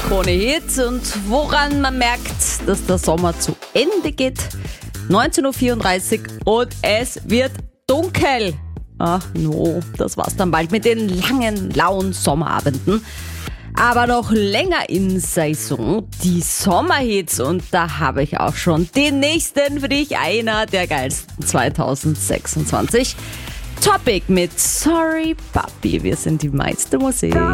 Krone-Hit und woran man merkt, dass der Sommer zu Ende geht. 19.34 Uhr und es wird dunkel. Ach no, das war's dann bald mit den langen, lauen Sommerabenden. Aber noch länger in Saison die Sommerhits und da habe ich auch schon den nächsten für dich, einer der geilsten 2026. Topic mit Sorry Papi, wir sind die meiste Musik.